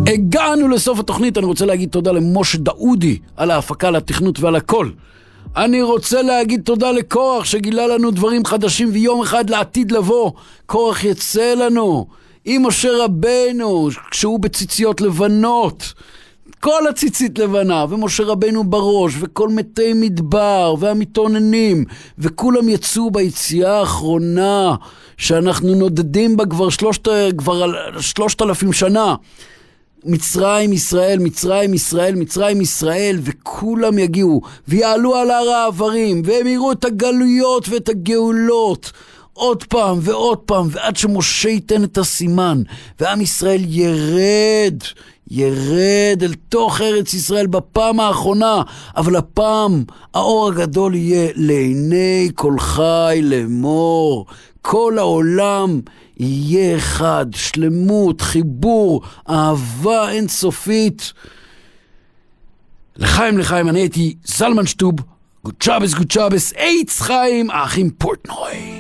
הגענו לסוף התוכנית. אני רוצה להגיד תודה למשה דאודי על ההפקה, על התכנות ועל הכל. אני רוצה להגיד תודה לקורח שגילה לנו דברים חדשים, ויום אחד לעתיד לבוא קורח יצא לנו עם משה רבנו כשהוא בציציות לבנות, כל הציצית לבנה, ומשה רבנו בראש, וכל מתי מדבר והמתאוננים, וכולם יצאו ביציאה האחרונה שאנחנו נודדים בה כבר 3,000 שנה. מצרים ישראל, מצרים ישראל, מצרים ישראל, וכולם יגיעו ויעלו על הר העברים, והם יראו את הגלויות ואת הגאולות עוד פעם ועוד פעם, ועד שמשה ייתן את הסימן, ועם ישראל ירד אל תוך ארץ ישראל בפעם האחרונה, אבל הפעם האור הגדול יהיה לעיני כל חי לאמור. כל העולם יהיה אחד, שלמות, חיבור, אהבה אינסופית. לחיים, אני הייתי זלמן שטוב. גוד שבס, אייץ חיים, האחים פורטנוי.